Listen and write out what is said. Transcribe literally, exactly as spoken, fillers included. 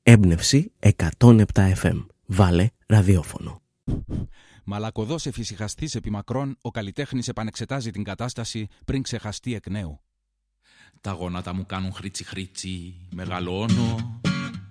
Έμπνευση εκατόν επτά εφ εμ. Βάλε ραδιόφωνο. Μαλακωδός εφησυχαστής επί μακρόν, ο καλλιτέχνης επανεξετάζει την κατάσταση πριν ξεχαστεί εκ νέου. Τα γόνατα μου κάνουν χρήτσι χρήτσι, μεγαλώνω